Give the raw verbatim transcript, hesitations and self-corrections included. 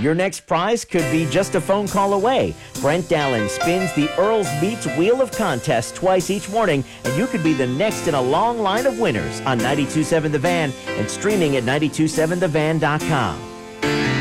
Your next prize could be just a phone call away. Brent Dallin spins the Earl's Beats Wheel of Contest twice each morning, and you could be the next in a long line of winners on ninety-two point seven The Van and streaming at ninety two seven the van dot com.